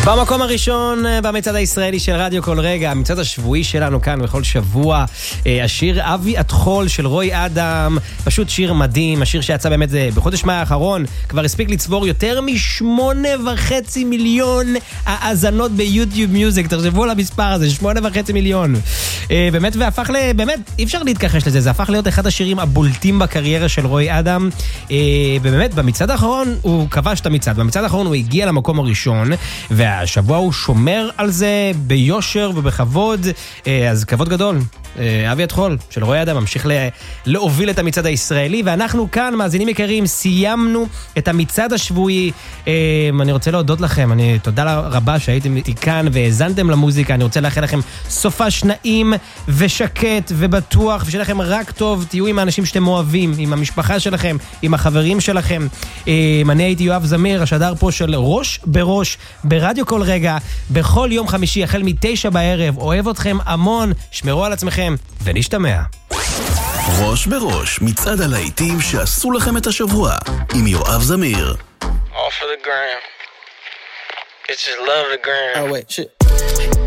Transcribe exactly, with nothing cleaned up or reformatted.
במקום הראשון במצעד הישראלי של רדיו כל רגע, המצעד השבועי שלנו כאן בכל שבוע, השיר אבי התחול של רוי אדם, פשוט שיר מדהים, השיר שיצא באמת בחודש מאי האחרון, כבר הספיק לצבור יותר משמונה וחצי מיליון האזנות ביוטיוב מיוזיק, תחשבו על המספר הזה, שמונה וחצי מיליון. באמת, והפך ל... באמת, אי אפשר להתכחש לזה, זה הפך להיות אחד השירים הבולטים בקריירה של רוי אדם, ובאמת, במצעד האחרון הוא כבש את המצעד, במצעד האחרון הוא הגיע למקום הראשון, והשבוע הוא שומר על זה ביושר ובכבוד, אז כבוד גדול. אבי התחול של רוי אדם ממשיך להוביל את המצעד הישראלי, ואנחנו כאן, מאזינים יקרים, סיימנו את המצעד השבועי. אני רוצה להודות לכם, אני תודה רבה שהייתם איתי כאן והאזנתם למוזיקה, אני רוצה לאחל לכם סופש נעים ושקט ובטוח, ושיהיה לכם רק טוב, תהיו עם האנשים שאתם אוהבים, עם המשפחה שלכם, עם החברים שלכם. אני הייתי יואב זמיר, השדר פה של ראש בראש ברדיו כל רגע, בכל יום חמישי החל מתשע בערב. אוהב אתכם המון, שמרו על עצמכם ונשתמע. ראש בראש, מצעד הלהיטים שעשו לכם את השבוע עם יואב זמיר. All for the gram. Bitches love the gram. Oh wait, shit.